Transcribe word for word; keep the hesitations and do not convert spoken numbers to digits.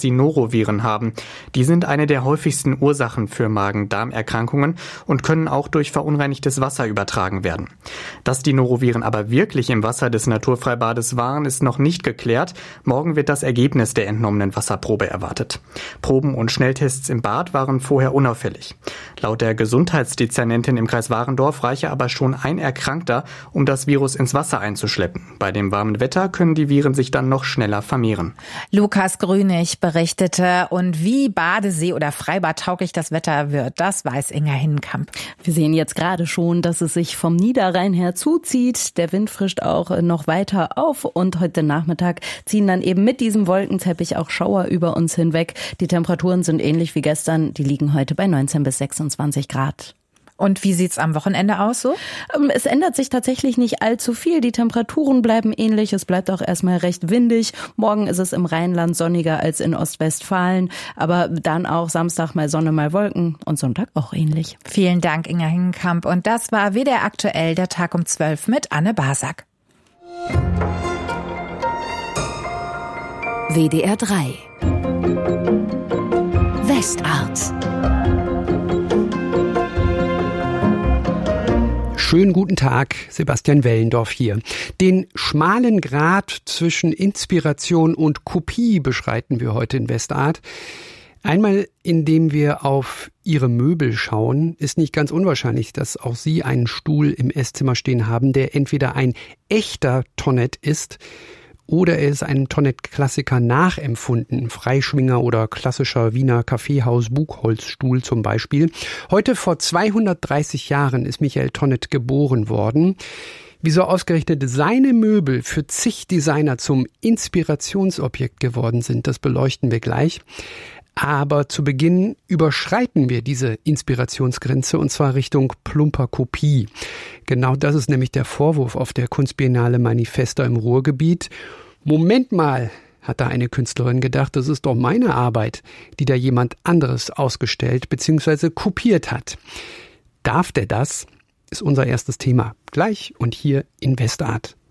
sie Noroviren haben. Die sind eine der häufigsten Ursachen für Magen-Darm-Erkrankungen und können auch durch verunreinigtes Wasser übertragen werden. Dass die Noroviren aber wirklich im Wasser des Naturfreibades waren, ist noch nicht geklärt. Morgen wird das Ergebnis der entnommenen Wasserprobe erwartet. Proben und Schnelltests im Bad waren vorher unauffällig. Laut der Gesundheitsdezernentin im Kreis Warendorf reiche aber schon ein Erkrankter, um das Virus ins Wasser einzuschleppen. Bei dem warmen Wetter können die Viren sich dann noch schneller vermehren. Lukas Grünig berichtete. Und wie Badesee- oder Freibad tauglich das Wetter wird, das weiß Inga Hinnenkamp. Wir sehen jetzt gerade schon, dass es sich vom Niederrhein her zuzieht. Der Wind frischt auch noch weiter auf und heute Nachmittag ziehen dann eben mit diesem Wolkenteppich auch Schauer über uns hinweg. Die Temperaturen sind ähnlich wie gestern. Die liegen heute bei neunzehn bis sechsundzwanzig Grad. Und wie sieht's am Wochenende aus so? Es ändert sich tatsächlich nicht allzu viel. Die Temperaturen bleiben ähnlich. Es bleibt auch erstmal recht windig. Morgen ist es im Rheinland sonniger als in Ostwestfalen. Aber dann auch Samstag mal Sonne, mal Wolken und Sonntag auch ähnlich. Vielen Dank, Inga Hinnenkamp. Und das war W D R aktuell, der Tag um zwölf mit Anne Basak. W D R drei Westart. Schönen guten Tag, Sebastian Wellendorf hier. Den schmalen Grat zwischen Inspiration und Kopie beschreiten wir heute in Westart. Einmal, indem wir auf Ihre Möbel schauen, ist nicht ganz unwahrscheinlich, dass auch Sie einen Stuhl im Esszimmer stehen haben, der entweder ein echter Tonnett ist oder er ist einem Tonnett-Klassiker nachempfunden. Freischwinger oder klassischer Wiener Kaffeehaus-Buchholzstuhl zum Beispiel. Heute vor zweihundertdreißig Jahren ist Michael Tonnett geboren worden. Wieso ausgerechnet seine Möbel für zig Designer zum Inspirationsobjekt geworden sind, das beleuchten wir gleich. Aber zu Beginn überschreiten wir diese Inspirationsgrenze und zwar Richtung plumper Kopie. Genau das ist nämlich der Vorwurf auf der Kunstbiennale Manifesta im Ruhrgebiet. Moment mal, hat da eine Künstlerin gedacht, das ist doch meine Arbeit, die da jemand anderes ausgestellt bzw. kopiert hat. Darf der das? Ist unser erstes Thema. Gleich und hier in Westart.